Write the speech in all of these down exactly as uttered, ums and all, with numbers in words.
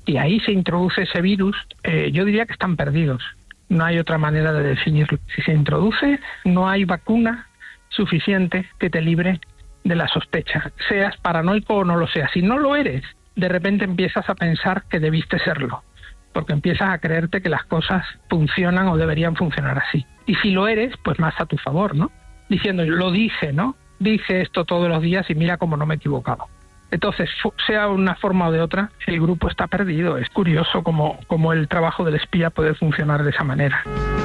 y ahí se introduce ese virus, eh, yo diría que están perdidos. No hay otra manera de definirlo. Si se introduce, no hay vacuna suficiente que te libre de la sospecha. Seas paranoico o no lo seas. Si no lo eres, de repente empiezas a pensar que debiste serlo, porque empiezas a creerte que las cosas funcionan o deberían funcionar así. Y si lo eres, pues más a tu favor, ¿no? Diciendo, lo dije, ¿no? Dije esto todos los días y mira cómo no me he equivocado. Entonces, sea una forma o de otra, el grupo está perdido. Es curioso cómo, cómo el trabajo del espía puede funcionar de esa manera.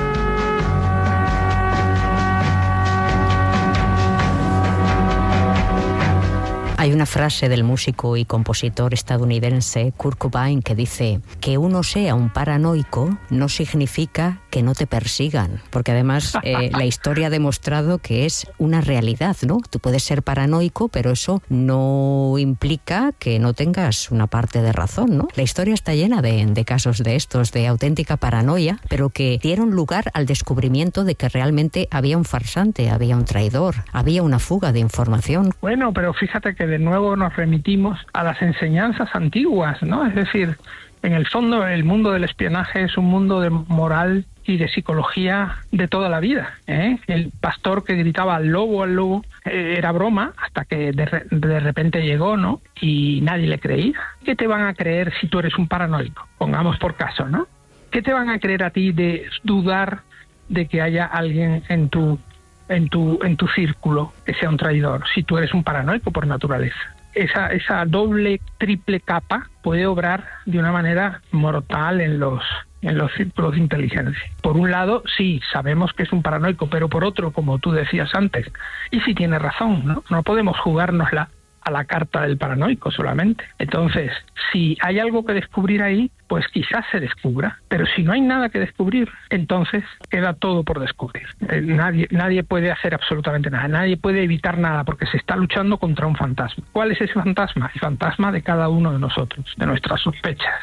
Hay una frase del músico y compositor estadounidense Kurt Cobain que dice que uno sea un paranoico no significa que no te persigan, porque además eh, la historia ha demostrado que es una realidad, ¿no? Tú puedes ser paranoico, pero eso no implica que no tengas una parte de razón, ¿no? La historia está llena de, de casos de estos, de auténtica paranoia, pero que dieron lugar al descubrimiento de que realmente había un farsante, había un traidor, había una fuga de información. Bueno, pero fíjate que de nuevo nos remitimos a las enseñanzas antiguas, ¿no? Es decir, en el fondo el mundo del espionaje es un mundo de moral y de psicología de toda la vida, ¿eh? El pastor que gritaba al lobo, al lobo, eh, era broma hasta que de, re- de repente llegó, ¿no? Y nadie le creía. ¿Qué te van a creer si tú eres un paranoico? Pongamos por caso, ¿no? ¿Qué te van a creer a ti de dudar de que haya alguien en tu en tu en tu círculo que sea un traidor, si tú eres un paranoico por naturaleza? Esa esa doble, triple capa puede obrar de una manera mortal en los en los círculos de inteligencia. Por un lado, sí, sabemos que es un paranoico, pero por otro, como tú decías antes, y si tiene razón, ¿no? No podemos jugárnosla a la carta del paranoico solamente. Entonces, si hay algo que descubrir ahí, pues quizás se descubra, pero si no hay nada que descubrir, entonces queda todo por descubrir. Eh, nadie, nadie puede hacer absolutamente nada, nadie puede evitar nada, porque se está luchando contra un fantasma. ¿Cuál es ese fantasma? El fantasma de cada uno de nosotros, de nuestras sospechas.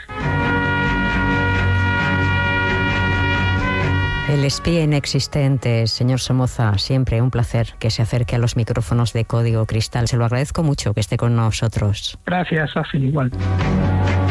El espía inexistente, señor Somoza, siempre un placer que se acerque a los micrófonos de Código Cristal. Se lo agradezco mucho que esté con nosotros. Gracias, Rafi, igual.